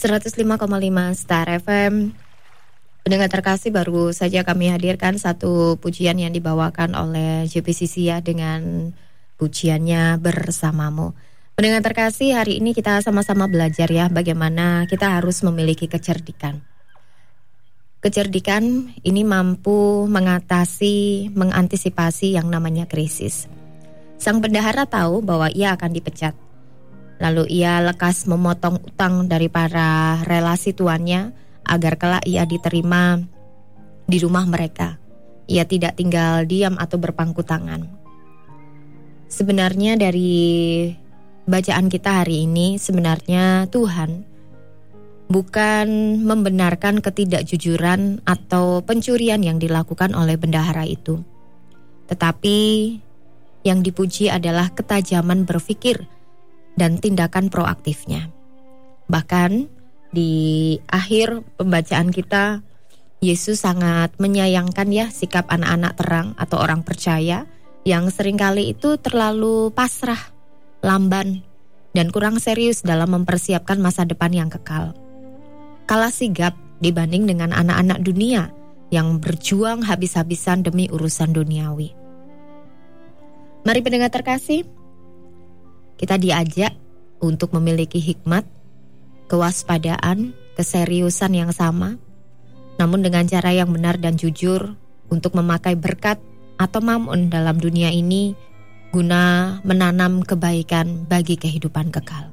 105,5 Star FM. Pendengar terkasih, baru saja kami hadirkan satu pujian yang dibawakan oleh JPCC ya, dengan pujiannya Bersamamu. Pendengar terkasih, hari ini kita sama-sama belajar ya bagaimana kita harus memiliki kecerdikan. Kecerdikan ini mampu mengantisipasi yang namanya krisis. Sang bendahara tahu bahwa ia akan dipecat. Lalu ia lekas memotong utang dari para relasi tuannya agar kelak ia diterima di rumah mereka. Ia tidak tinggal diam atau berpangku tangan. Sebenarnya dari bacaan kita hari ini, sebenarnya Tuhan bukan membenarkan ketidakjujuran atau pencurian yang dilakukan oleh bendahara itu. Tetapi yang dipuji adalah ketajaman berpikir dan tindakan proaktifnya. Bahkan di akhir pembacaan kita, Yesus sangat menyayangkan ya sikap anak-anak terang atau orang percaya yang seringkali itu terlalu pasrah, lamban, dan kurang serius dalam mempersiapkan masa depan yang kekal. Kalah sigap dibanding dengan anak-anak dunia yang berjuang habis-habisan demi urusan duniawi. Mari pendengar terkasih, kita diajak untuk memiliki hikmat, kewaspadaan, keseriusan yang sama, namun dengan cara yang benar dan jujur untuk memakai berkat atau mammon dalam dunia ini guna menanam kebaikan bagi kehidupan kekal.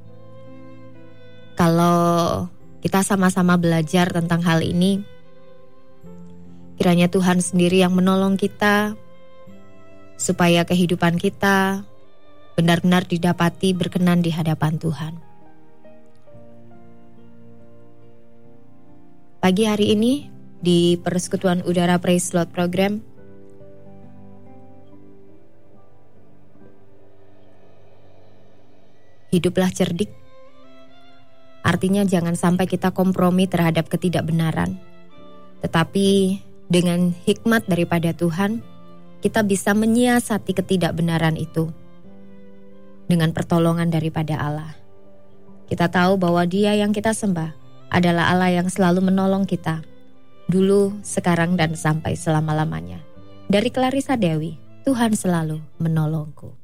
Kalau kita sama-sama belajar tentang hal ini, kiranya Tuhan sendiri yang menolong kita supaya kehidupan kita benar-benar didapati berkenan di hadapan Tuhan. Pagi hari ini di Persekutuan Udara Praise Lord Program, hiduplah cerdik. Artinya jangan sampai kita kompromi terhadap ketidakbenaran. Tetapi dengan hikmat daripada Tuhan, kita bisa menyiasati ketidakbenaran itu dengan pertolongan daripada Allah. Kita tahu bahwa Dia yang kita sembah adalah Allah yang selalu menolong kita, dulu, sekarang, dan sampai selama-lamanya. Dari Clarissa Dewi, Tuhan selalu menolongku.